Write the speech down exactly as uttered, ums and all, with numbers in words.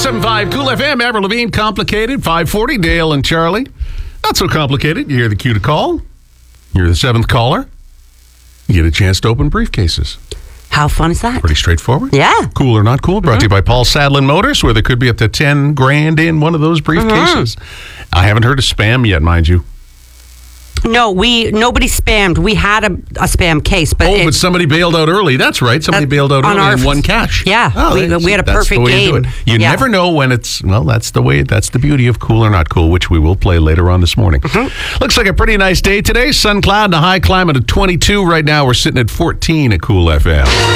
seven five Cool F M, Avril Lavigne, Complicated, five forty, Dale and Charlie. Not so complicated. You hear the cue to call. You're the seventh caller. You get a chance to open briefcases. How fun is that? Pretty straightforward. Yeah. Cool or not cool. Brought mm-hmm. to you by Paul Sadlin Motors, where there could be up to ten grand in one of those briefcases. Mm-hmm. I haven't heard of spam yet, mind you. No, we nobody spammed. We had a, a spam case, but oh, it, but somebody bailed out early. That's right. Somebody bailed out early our, and won cash. Yeah, oh, we, we had a perfect that's the way game. You, do it. you yeah. never know when it's well. That's the way. That's the beauty of Cool or Not Cool, which we will play later on this morning. Mm-hmm. Looks like a pretty nice day today. Sun cloud and a high climate of twenty-two. Right now, we're sitting at fourteen at Cool F M.